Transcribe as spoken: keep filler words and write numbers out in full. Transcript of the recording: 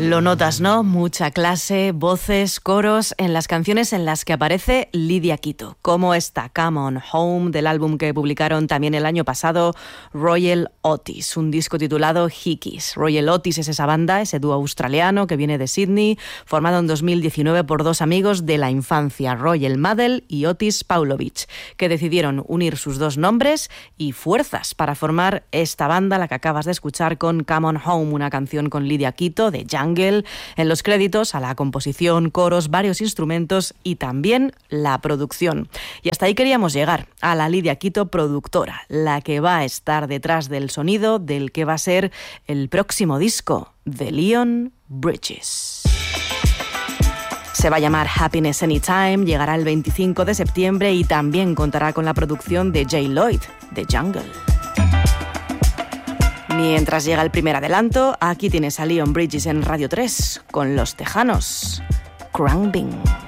Lo notas, ¿no? Mucha clase, voces, coros en las canciones en las que aparece Lydia Quito, como esta Come On Home del álbum que publicaron también el año pasado Royal Otis, un disco titulado Hickeys. Royal Otis es esa banda, ese dúo australiano que viene de Sydney, formado en dos mil diecinueve por dos amigos de la infancia, Royal Madel y Otis Paulovich, que decidieron unir sus dos nombres y fuerzas para formar esta banda, la que acabas de escuchar con Come On Home, una canción con Lydia Quito de Jungle. En los créditos a la composición, coros, varios instrumentos y también la producción. Y hasta ahí queríamos llegar, a la Lydia Quito productora, la que va a estar detrás del sonido del que va a ser el próximo disco de Leon Bridges. Se va a llamar Happiness Anytime, llegará el veinticinco de septiembre y también contará con la producción de Jay Lloyd, de Jungle. Mientras llega el primer adelanto, aquí tienes a Leon Bridges en Radio tres con Los Tejanos, Crumbing.